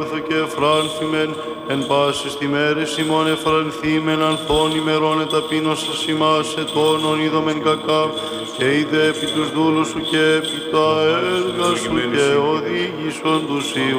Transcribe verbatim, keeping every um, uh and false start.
και εφράνθημεν, εν πάσης τη μέρες ημών εφρανθήμεν, ανθών ημερών εταπείνωσας ημάς ετώνων είδομεν κακά, και είδε επί τους δούλους σου και επί τα έργα σου και οδήγησον τους Υιούς.